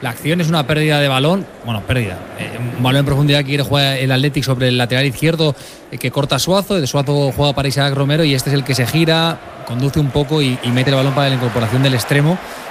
La acción es una pérdida de balón, bueno, pérdida. Un balón en profundidad que quiere jugar el Athletic sobre el lateral izquierdo que corta Suazo. De Suazo juega para Isaac Romero y este es el que se gira, conduce un poco y mete el balón para la incorporación del extremo.